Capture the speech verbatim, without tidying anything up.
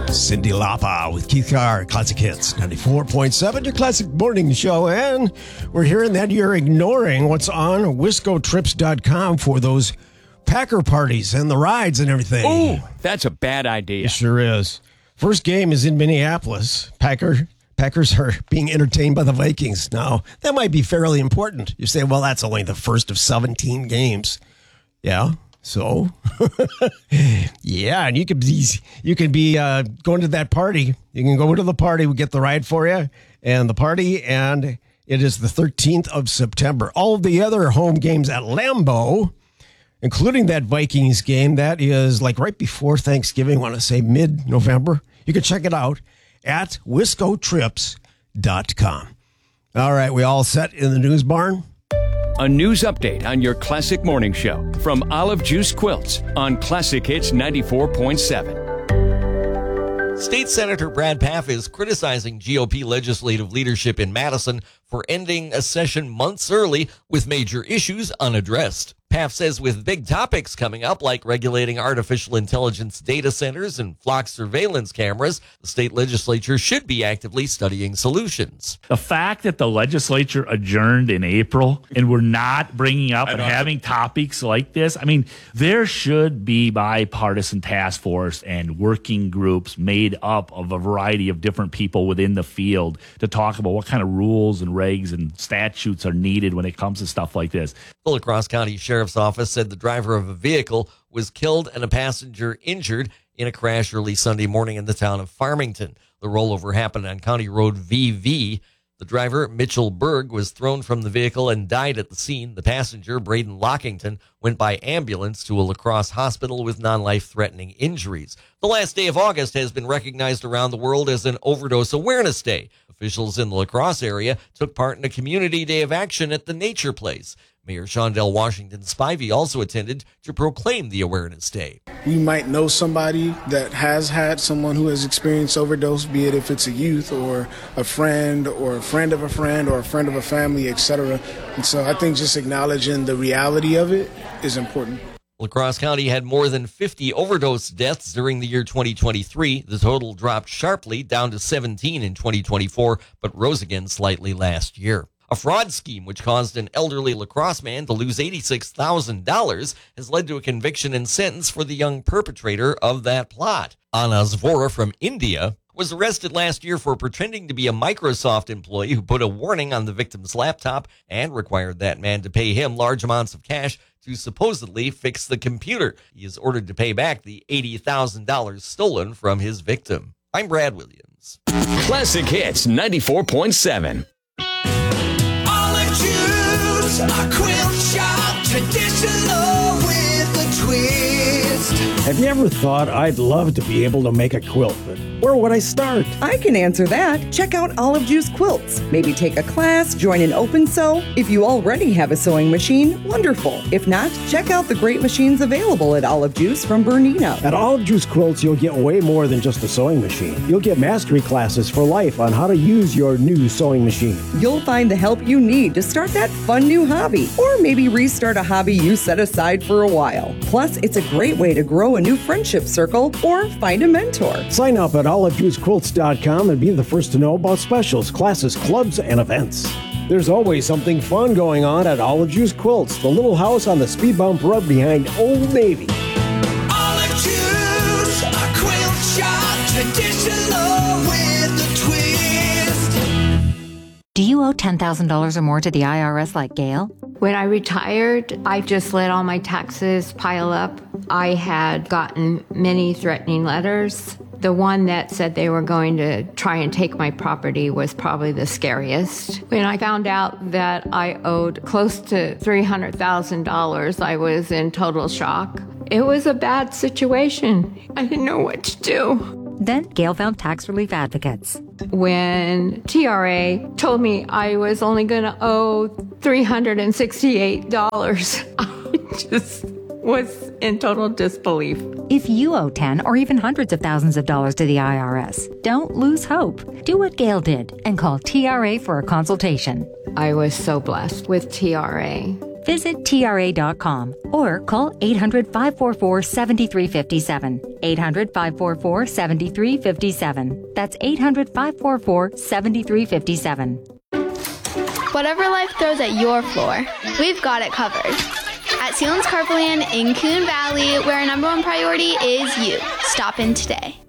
Cyndi Lauper with Keith Carr, Classic Hits, ninety-four point seven, your classic morning show. And we're hearing that you're ignoring what's on Wisco Trips dot com for those Packer parties and the rides and everything. Oh, that's a bad idea. It sure is. First game is in Minneapolis. Packer Packers are being entertained by the Vikings. Now, that might be fairly important. You say, well, that's only the first of seventeen games. Yeah. So, yeah, and you could be you could be uh, going to that party. You can go to the party. We get the ride for you and the party, and it is the thirteenth of September. All of the other home games at Lambeau, including that Vikings game, that is like right before Thanksgiving. I want to say mid-November. You can check it out at Wisco Trips dot com. All right, we all set in the news barn? A news update on your classic morning show from Olive Juice Quilts on Classic Hits ninety-four point seven. State Senator Brad Pfaff is criticizing G O P legislative leadership in Madison for ending a session months early with major issues unaddressed. Pfaff says with big topics coming up like regulating artificial intelligence data centers and flock surveillance cameras, the state legislature should be actively studying solutions. The fact that the legislature adjourned in April and we're not bringing up and having topics like this, I mean, there should be bipartisan task force and working groups made up of a variety of different people within the field to talk about what kind of rules and regs and statutes are needed when it comes to stuff like this. The La Crosse County Sheriff's Office said the driver of a vehicle was killed and a passenger injured in a crash early Sunday morning in the town of Farmington. The rollover happened on County Road V V. The driver, Mitchell Berg, was thrown from the vehicle and died at the scene. The passenger, Braden Lockington, went by ambulance to a La Crosse hospital with non-life-threatening injuries. The last day of August has been recognized around the world as an Overdose Awareness Day. Officials in the La Crosse area took part in a community day of action at the Nature Place. Mayor Shondell Washington Spivey also attended to proclaim the Awareness Day. We might know somebody that has had someone who has experienced overdose, be it if it's a youth or a friend or a friend of a friend or a friend of a family, et cetera. And so I think just acknowledging the reality of it is important. La Crosse County had more than fifty overdose deaths during the year twenty twenty-three. The total dropped sharply down to seventeen in twenty twenty-four, but rose again slightly last year. A fraud scheme which caused an elderly La Crosse man to lose eighty-six thousand dollars has led to a conviction and sentence for the young perpetrator of that plot. Anas Vora from India was arrested last year for pretending to be a Microsoft employee who put a warning on the victim's laptop and required that man to pay him large amounts of cash to supposedly fix the computer. He is ordered to pay back the eighty thousand dollars stolen from his victim. I'm Brad Williams. Classic Hits ninety-four point seven. Juice, a quilt shop, traditional with a twist. Have you ever thought I'd love to be able to make a quilt, but where would I start? I can answer that. Check out Olive Juice Quilts. Maybe take a class, join an open sew. If you already have a sewing machine, wonderful. If not, check out the great machines available at Olive Juice from Bernina. At Olive Juice Quilts, you'll get way more than just a sewing machine. You'll get mastery classes for life on how to use your new sewing machine. You'll find the help you need to start that fun new hobby, or maybe restart a hobby you set aside for a while. Plus, it's a great way to grow a new friendship circle or find a mentor. Sign up at Olive Juice Quilts dot com and be the first to know about specials, classes, clubs, and events. There's always something fun going on at Olive Juice Quilts, the little house on the speed bump road behind Old Navy. Olive Juice, a quilt shop, traditional with a twist. Do you owe ten thousand dollars or more to the I R S like Gail? When I retired, I just let all my taxes pile up. I had gotten many threatening letters. The one that said they were going to try and take my property was probably the scariest. When I found out that I owed close to three hundred thousand dollars, I was in total shock. It was a bad situation. I didn't know what to do. Then Gail found Tax Relief Advocates. When T R A told me I was only going to owe three hundred sixty-eight dollars, I just was in total disbelief. If you owe ten or even hundreds of thousands of dollars to the I R S, don't lose hope. Do what Gail did and call T R A for a consultation. I was so blessed with T R A. Visit T R A dot com or call eight hundred, five four four, seven three five seven. eight hundred, five four four, seven three five seven. That's eight hundred, five four four, seven three five seven. Whatever life throws at your floor, we've got it covered. At Sealands Carpoland in Coon Valley, where our number one priority is you. Stop in today.